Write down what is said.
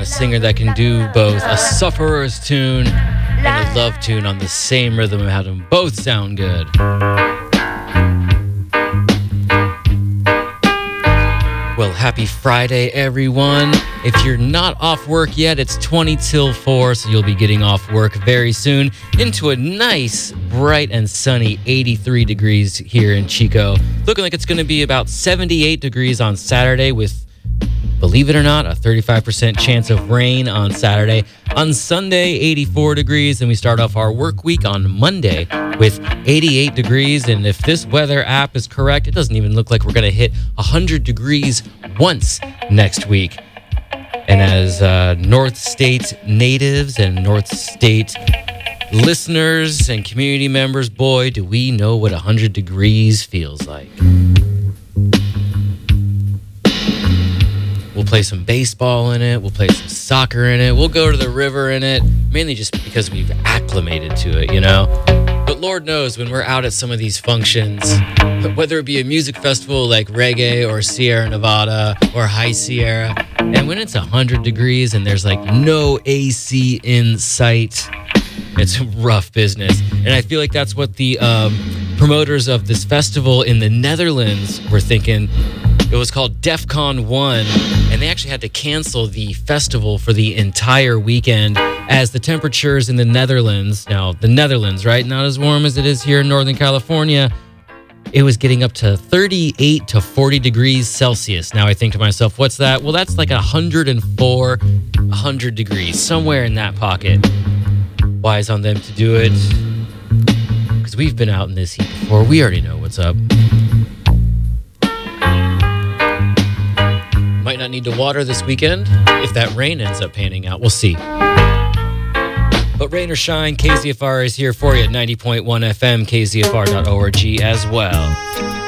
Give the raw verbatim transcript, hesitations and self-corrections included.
want a singer that can do both a sufferer's tune and a love tune on the same rhythm and have them both sound good. Well, happy Friday, everyone. If you're not off work yet, it's twenty till four, so you'll be getting off work very soon into a nice, bright and sunny eighty-three degrees here in Chico. Looking like it's going to be about seventy-eight degrees on Saturday with, believe it or not, a thirty-five percent chance of rain on Saturday. On Sunday, eighty-four degrees, and we start off our work week on Monday with eighty-eight degrees. And if this weather app is correct, it doesn't even look like we're going to hit one hundred degrees once next week. And as uh, North State natives and North State listeners and community members, boy, do we know what one hundred degrees feels like. We'll play some baseball in it. We'll play some soccer in it. We'll go to the river in it, mainly just because we've acclimated to it, you know? But Lord knows when we're out at some of these functions, whether it be a music festival like Reggae or Sierra Nevada or High Sierra, and when it's one hundred degrees and there's like no A C in sight, it's rough business. And I feel like that's what the um, promoters of this festival in the Netherlands were thinking. It was called DEFCON one, and they actually had to cancel the festival for the entire weekend as the temperatures in the Netherlands, now the Netherlands, right? Not as warm as it is here in Northern California. It was getting up to thirty-eight to forty degrees Celsius. Now I think to myself, what's that? Well, that's like one hundred four, one hundred degrees, somewhere in that pocket. Wise on them to do it, because we've been out in this heat before. We already know what's up. Might not need to water this weekend if that rain ends up panning out. We'll see. But rain or shine, K Z F R is here for you at ninety point one F M, K Z F R dot org as well.